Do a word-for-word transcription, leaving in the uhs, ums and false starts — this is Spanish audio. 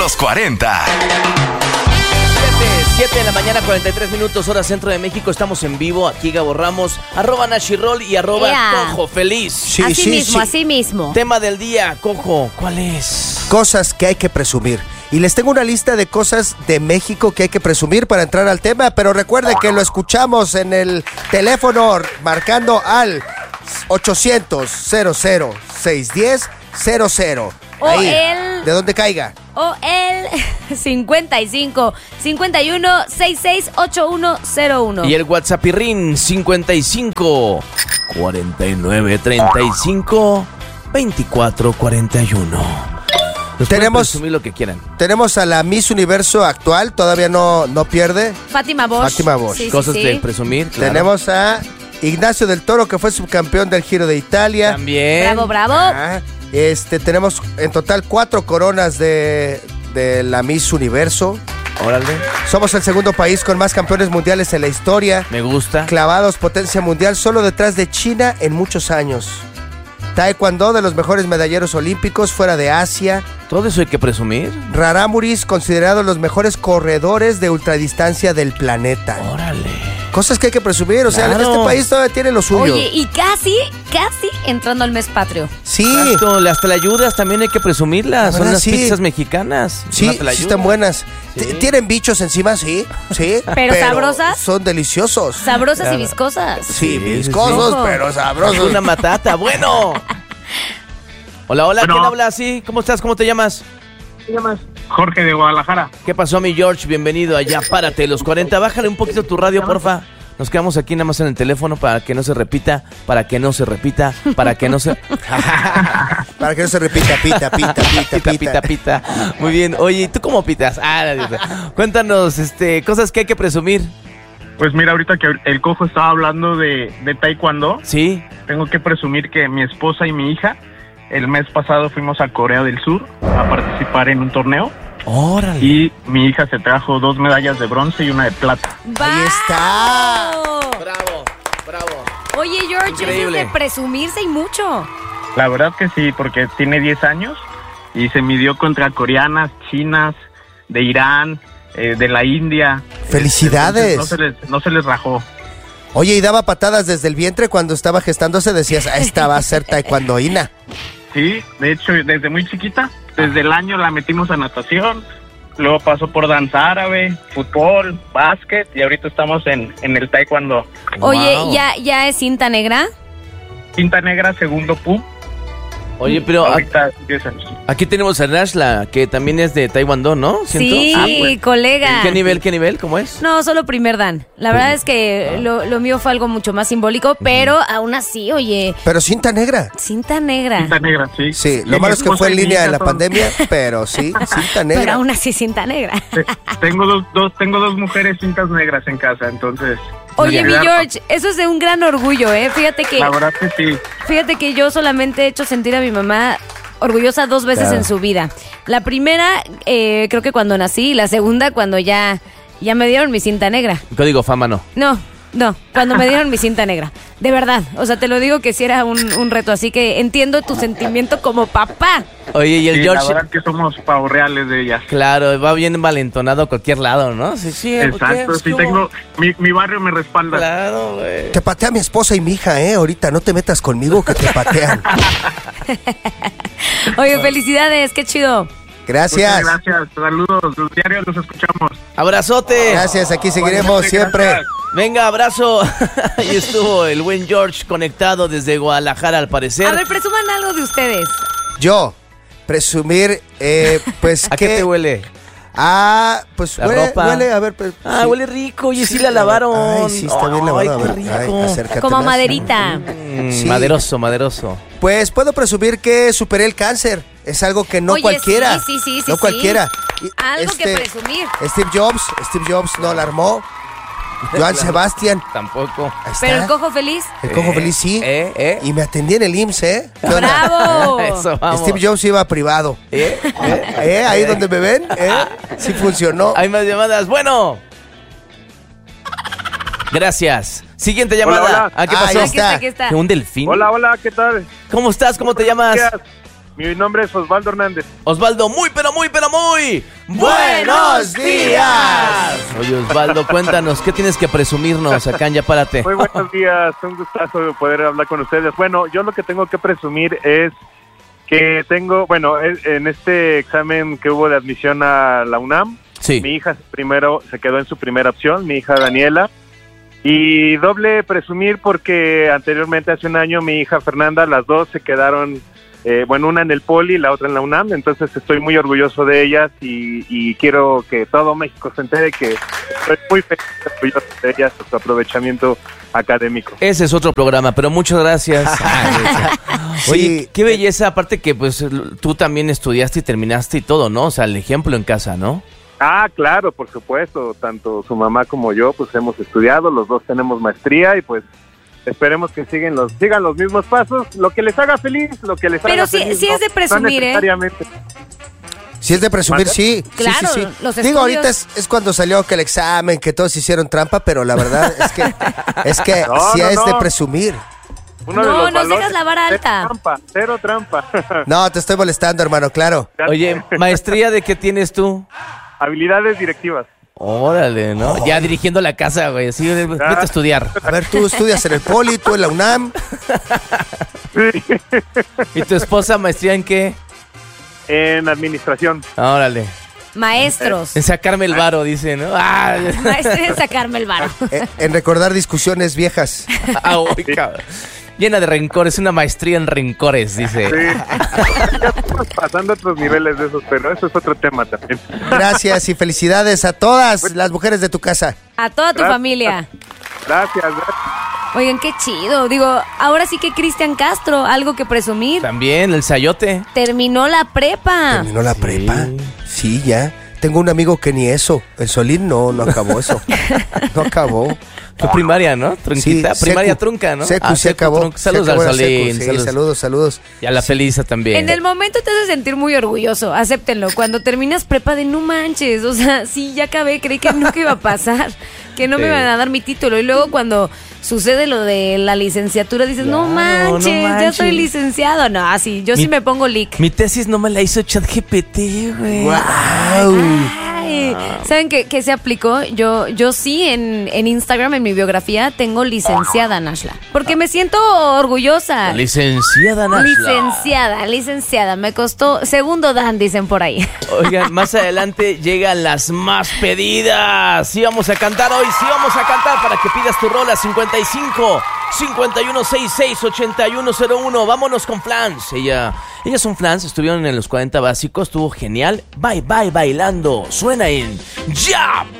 Los cuarenta. siete de la mañana, cuarenta y tres minutos, hora centro de México. Estamos en vivo. Aquí Gabo Ramos, arroba Nashirol y arroba yeah. Cojo Feliz. Sí, así sí, mismo, sí. así mismo. Tema del día, Cojo, ¿cuál es? Cosas que hay que presumir. Y les tengo una lista de cosas de México que hay que presumir para entrar al tema, pero recuerden que lo escuchamos en el teléfono marcando al ochocientos, cero cero, seiscientos diez, cero cero. O Ahí, el... de donde caiga. O el cincuenta y cinco, cincuenta y uno, sesenta y seis, ochenta y uno cero uno. Y el WhatsAppirrín cincuenta y cinco, cuarenta y nueve, treinta y cinco, veinticuatro, cuarenta y uno. Nos tenemos presumir lo que quieran. Tenemos a la Miss Universo actual, todavía no, no pierde. Fátima Bosch. Fátima Bosch. Sí, Cosas sí, de sí. presumir. Claro. Tenemos a Ignacio del Toro, que fue subcampeón del Giro de Italia. También. Bravo, bravo. Ah, este, tenemos en total cuatro coronas de, de la Miss Universo. Órale. Somos el segundo país con más campeones mundiales en la historia. Me gusta. Clavados, potencia mundial, solo detrás de China en muchos años. Taekwondo, de los mejores medalleros olímpicos fuera de Asia. ¿Todo eso hay que presumir? Rarámuris, considerados los mejores corredores de ultradistancia del planeta. Órale. Cosas que hay que presumir, o sea, Claro. este país todavía tiene lo suyo. Oye, y casi, casi entrando al mes patrio. Sí, Exacto, las tlayudas también hay que presumirlas. La Son verdad, las sí. pizzas mexicanas. sí, Una sí tlayuda. están buenas. Sí. T- ¿Tienen bichos encima? Sí, sí. ¿Pero sabrosas? Son deliciosos. Sabrosas Claro. y viscosas. Sí, Sí, viscosos, sí. pero sabrosos. Una matata, bueno. Hola, hola, Bueno. ¿quién habla así? ¿Cómo estás? ¿Cómo te llamas? ¿Te llamas? Jorge de Guadalajara. ¿Qué pasó, mi George? Bienvenido allá, párate, los cuarenta. Bájale un poquito tu radio, porfa. Nos quedamos aquí nada más en el teléfono para que no se repita, para que no se repita, para que no se... Para que no se repita, pita, pita, pita, Pita, pita. pita, pita. Muy bien. Oye, ¿y tú cómo pitas? Ah, no, Dios. Cuéntanos, este, cosas que hay que presumir. Pues mira, ahorita que el Cojo estaba hablando de, de taekwondo, ¿Sí? tengo que presumir que mi esposa y mi hija, el mes pasado fuimos a Corea del Sur a participar en un torneo Órale. y mi hija se trajo dos medallas de bronce y una de plata. Ahí está. Bravo, bravo. Oye, George, eso es Increíble. de presumirse y mucho. La verdad que sí, porque tiene diez años y se midió contra coreanas, chinas, de Irán, eh, de la India. Felicidades. Entonces, no se les, no se les rajó. Oye, y daba patadas desde el vientre cuando estaba gestándose, decías, ah, esta va a ser taekwondoína. Sí, de hecho, desde muy chiquita, desde el año la metimos a natación, luego pasó por danza árabe, fútbol, básquet y ahorita estamos en, en el taekwondo. Oye, Wow. ¿ya, ¿ya es cinta negra? Cinta negra, segundo P U. Oye, pero a- Ahorita diez años. aquí tenemos a Nashla, que también es de Taekwondo, ¿no? ¿Siento? Sí, Ah, pues. colega. ¿Qué nivel, qué nivel? ¿Cómo es? No, solo primer dan. La verdad es que lo, lo mío fue algo mucho más simbólico, pero aún así, oye, Pero cinta negra. cinta negra. Cinta negra, sí. Sí, Y lo mi malo es que esposa fue en y mi línea hija de la son- pandemia, pero sí, cinta Pero negra. aún así cinta negra. Te- Tengo dos, dos, tengo dos mujeres cintas negras en casa, entonces. Oye, mi Claro. George, eso es de un gran orgullo, ¿eh? Fíjate que, La verdad que sí. fíjate que yo solamente he hecho sentir a mi mamá orgullosa dos veces Claro. en su vida. La primera, eh, creo que cuando nací, y la segunda cuando ya, ya me dieron mi cinta negra. Código fama, no. No, no, cuando me dieron mi cinta negra. De verdad, o sea, te lo digo que sí era un, un reto, así que entiendo tu sentimiento como papá. Oye, y el Sí, George, la verdad que somos pavorreales de ellas. claro, va bien valentonado a cualquier lado, ¿no? Sí, sí. ¿por qué? Exacto, Pues, sí ¿cómo? tengo, mi, mi barrio me respalda. Claro, güey. Te patea mi esposa y mi hija, ¿eh? Ahorita no te metas conmigo que te patean. Oye, felicidades, qué chido. Gracias. Muchas gracias, saludos, los diarios los escuchamos. Abrazote. Gracias, aquí seguiremos Igualmente, siempre. gracias. Venga, abrazo. Ahí estuvo el buen George conectado desde Guadalajara, al parecer. A ver, presuman algo de ustedes. Yo, presumir, eh, pues ¿A qué te huele? Ah, pues La huele, ropa. huele, a ver. Pues, Ah, sí. huele rico. Oye, sí, Sí, la lavaron. Ay, sí, está bien lavado. Ay, a ver, qué ay, rico. acércate Como más. maderita. Mm, Sí. Maderoso, maderoso. Pues puedo presumir que superé el cáncer. Es algo que no Oye, cualquiera. sí, sí, sí, sí, No sí. cualquiera. Y, Algo que este, presumir. Steve Jobs, Steve Jobs no la armó. Joan Sebastián. Tampoco. Ahí está. Pero el cojo feliz. El cojo Eh, feliz sí. Eh, eh. Y me atendí en el I M S S, ¿eh? ¿Qué onda? ¡Bravo! Eso, vamos. Steve Jobs iba privado. Eh, eh, ¿Eh? Ahí donde me ven, ¿eh? Sí funcionó. Hay más llamadas. Bueno. Gracias. Siguiente llamada. Hola, hola. ¿Ah, qué Ah, pasó? ahí Aquí está, aquí está. ¿Un delfín? Hola, hola, ¿qué tal? ¿Cómo estás? ¿Cómo te llamas? Gracias. Mi nombre es Osvaldo Hernández. Osvaldo, muy, pero muy, pero muy... ¡Buenos días! Oye, Osvaldo, cuéntanos, ¿qué tienes que presumirnos acá en Ya Párate? Muy buenos días, un gustazo poder hablar con ustedes. Bueno, yo lo que tengo que presumir es que tengo, bueno, en este examen que hubo de admisión a la UNAM, Sí. mi hija primero se quedó en su primera opción, mi hija Daniela. Y doble presumir porque anteriormente, hace un año, mi hija Fernanda, las dos se quedaron... Eh, bueno, una en el Poli, la otra en la UNAM, entonces estoy muy orgulloso de ellas y, y quiero que todo México se entere que estoy muy feliz y orgulloso de ellas por su aprovechamiento académico. Ese es otro programa, pero muchas gracias. Oye, Sí. qué belleza, aparte que pues tú también estudiaste y terminaste y todo, ¿no? O sea, el ejemplo en casa, ¿no? Ah, claro, por supuesto, tanto su mamá como yo pues hemos estudiado, los dos tenemos maestría y pues esperemos que sigan los, sigan los mismos pasos, lo que les haga feliz, lo que les Pero haga sí- feliz. sí no- es de no presumir, ¿eh? necesariamente. Si es de presumir, ¿Mande? sí. Claro, sí, sí, sí. los Digo, estudios- ahorita es, es cuando salió que el examen, que todos hicieron trampa, pero la verdad es que es que No, sí no, es de no. presumir. Uno No, de los nos valores, dejas la vara cero alta. trampa, cero trampa. No, te estoy molestando, hermano, claro. Oye, maestría, ¿de qué tienes tú? Habilidades directivas. Órale, ¿no? Ya dirigiendo la casa, güey, así, vete a estudiar. A ver, tú estudias en el Poli, tú en la UNAM. ¿Y tu esposa, maestría en qué? En administración. Órale. Maestros. En sacarme el varo, dice, ¿no? Ah, Maestría en sacarme el varo. eh, en recordar discusiones viejas. ah, uy, cabrón. Llena de rencores, una maestría en rencores, dice. Sí. Ya estamos pasando a otros niveles de esos, pero eso es otro tema también. Gracias y felicidades a todas las mujeres de tu casa. A toda tu Gracias. familia. Gracias, gracias. Oigan, qué chido. Digo, ahora sí que Cristian Castro, algo que presumir. También, el sayote. Terminó la prepa. ¿Terminó la prepa? Sí, ya. Tengo un amigo que ni eso. El Solín no, no acabó eso. No acabó. Fue primaria, ¿no? Trunquita. Sí, primaria secu. trunca, ¿no? Secu, Ah, se acabó. trunca. Se Saludos acabó al la secu, Solín. sí, saludos. saludos, saludos. Y a la Felisa también. En el momento te hace sentir muy orgulloso, acéptenlo. Cuando terminas prepa de no manches, o sea, sí, ya acabé, creí que nunca iba a pasar, que no me Sí. iban a dar mi título. Y luego cuando sucede lo de la licenciatura, dices, no, Claro, no manches, ya manches. soy licenciado. No, así, yo sí Mi- me pongo leak. Mi tesis no me la hizo ChatGPT, güey. Ay, ¿saben qué, qué se aplicó? Yo, yo sí en, en Instagram, en mi biografía, tengo licenciada, Nashla. Porque me siento orgullosa. Licenciada Nashla. Licenciada, licenciada. Me costó segundo dan, dicen por ahí. Oigan, más adelante llegan las más pedidas. Sí vamos a cantar hoy, sí vamos a cantar para que pidas tu rola. cincuenta y cinco, cincuenta y uno sesenta y seis, ochenta y uno cero uno. Vámonos con Flans. Ella, ellas son Flans, estuvieron en los cuarenta básicos, estuvo genial. Bye, bye, bailando. Suena en Ya